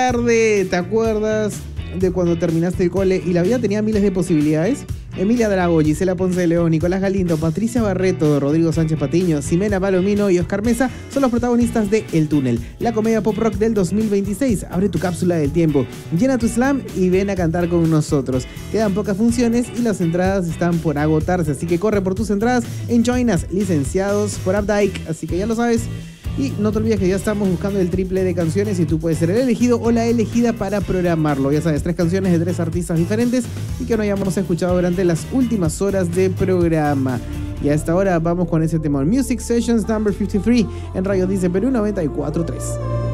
tarde, ¿te acuerdas de cuando terminaste el cole y la vida tenía miles de posibilidades? Emilia Drago, Gisela Ponce de León, Nicolás Galindo, Patricia Barreto, Rodrigo Sánchez Patiño, Ximena Palomino y Oscar Mesa son los protagonistas de El Túnel, la comedia pop rock del 2026. Abre tu cápsula del tiempo, llena tu slam y ven a cantar con nosotros. Quedan pocas funciones y las entradas están por agotarse, así que corre por tus entradas en Join Us, licenciados por Updike, así que ya lo sabes. Y no te olvides que ya estamos buscando el triple de canciones y tú puedes ser el elegido o la elegida para programarlo. Ya sabes, 3 canciones de 3 artistas diferentes y que no hayamos escuchado durante las últimas horas de programa. Y a esta hora vamos con ese tema, Music Sessions Number 53 en Radio Dice Perú 94.3.